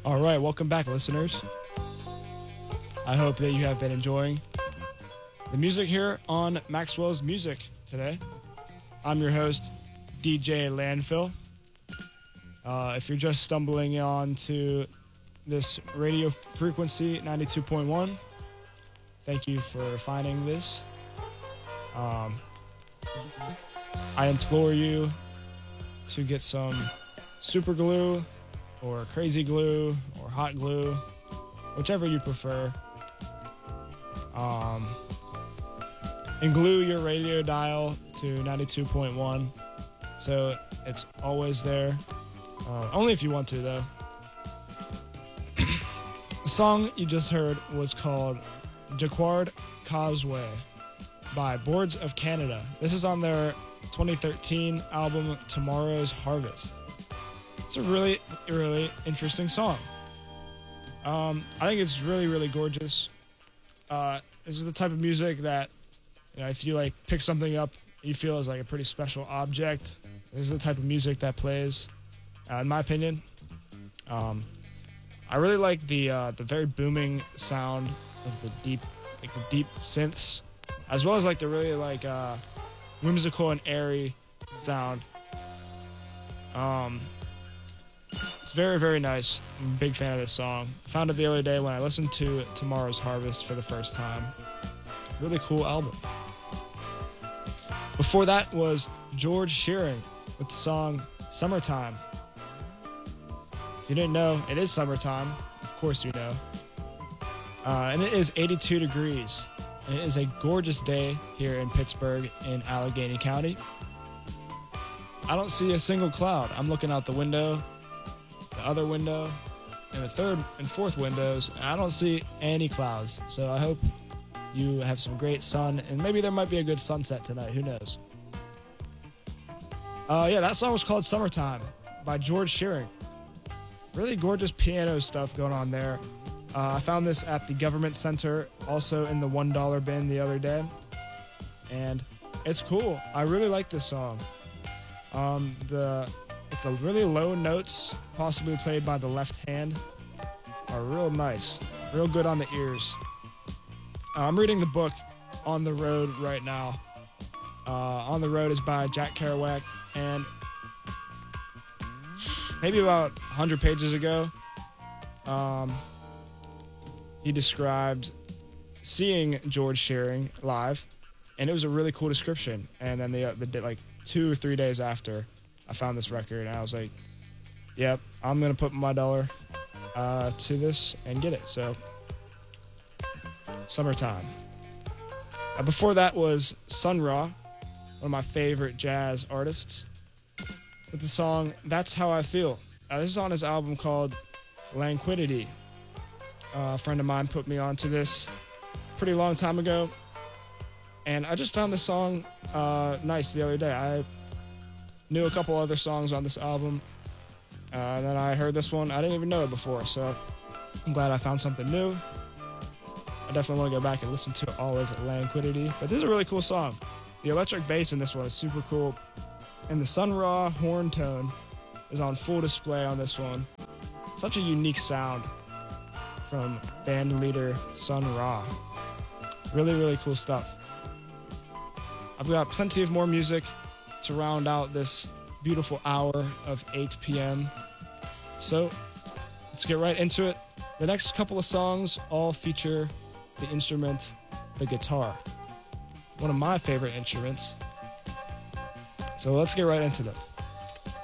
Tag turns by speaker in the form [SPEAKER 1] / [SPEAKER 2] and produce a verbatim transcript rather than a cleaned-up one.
[SPEAKER 1] All right, welcome back, listeners. I hope that you have been enjoying the music here on Maxwell's Music today. I'm your host, D J Landfill. Uh, if you're just stumbling onto this radio frequency, ninety-two point one, thank you for finding this. Um, I implore you to get some super glue or crazy glue or hot glue, whichever you prefer. Um, and glue your radio dial to ninety-two point one so it's always there. Uh, only if you want to, though. The song you just heard was called Jacquard Causeway by Boards of Canada. This is on their twenty thirteen album Tomorrow's Harvest. It's a really, really interesting song. Um, I think it's really, really gorgeous. Uh, this is the type of music that, you know, if you like pick something up, you feel is like a pretty special object. This is the type of music that plays, uh, in my opinion. Um, I really like the uh, the very booming sound of the deep, like the deep synths, as well as like the really like uh, whimsical and airy sound. Um, it's very, very nice. I'm a big fan of this song. Found it the other day when I listened to Tomorrow's Harvest for the first time. Really cool album. Before that was George Shearing with the song Summertime. If you didn't know, it is summertime. Of course you know. Uh, and it is eighty-two degrees. And it is a gorgeous day here in Pittsburgh in Allegheny County. I don't see a single cloud. I'm looking out the window, the other window, and the third and fourth windows, and I don't see any clouds. So I hope you have some great sun, and maybe there might be a good sunset tonight. Who knows? Uh, yeah, that song was called Summertime by George Shearing. Really gorgeous piano stuff going on there. Uh, I found this at the Government Center, also in the one dollar bin the other day, and it's cool. I really like this song. Um, the, the really low notes, possibly played by the left hand, are real nice, real good on the ears. Uh, I'm reading the book On the Road right now. Uh, On the Road is by Jack Kerouac, and maybe about one hundred pages ago, um, he described seeing George Shearing live, and it was a really cool description. And then the, uh, the like two or three days after, I found this record, and I was like, "Yep, I'm gonna put my dollar uh, to this and get it." So, Summertime. Uh, before that was Sun Ra, one of my favorite jazz artists, with the song That's How I Feel. Uh, this is on his album called Languidity. Uh, a friend of mine put me onto this pretty long time ago, and I just found this song uh, nice the other day. I knew a couple other songs on this album, uh, and then I heard this one. I didn't even know it before, so I'm glad I found something new. I definitely want to go back and listen to all of Languidity, but this is a really cool song. The electric bass in this one is super cool, and the Sun Ra horn tone is on full display on this one. Such a unique sound from band leader Sun Ra. Really, really cool stuff. I've got plenty of more music to round out this beautiful hour of eight p.m. So let's get right into it. The next couple of songs all feature the instrument, the guitar. One of my favorite instruments. So let's get right into them.